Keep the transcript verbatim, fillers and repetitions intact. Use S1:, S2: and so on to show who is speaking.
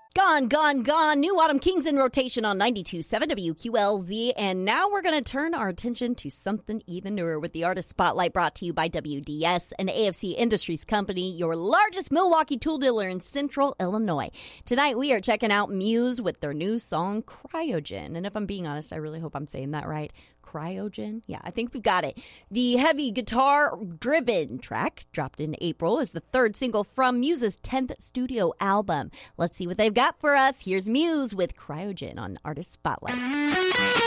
S1: Gone, gone, gone. New Autumn Kings in rotation on ninety-two point seven W Q L Z. And now we're going to turn our attention to something even newer with the Artist Spotlight, brought to you by W D S, an A F C Industries company, your largest Milwaukee tool dealer in central Illinois. Tonight we are checking out Muse with their new song, Cryogen. And if I'm being honest, I really hope I'm saying that right. Cryogen? Yeah, I think we got it. The heavy guitar-driven track, dropped in April, is the third single from Muse's tenth studio album. Let's see what they've got for us. Here's Muse with Cryogen on Artist Spotlight.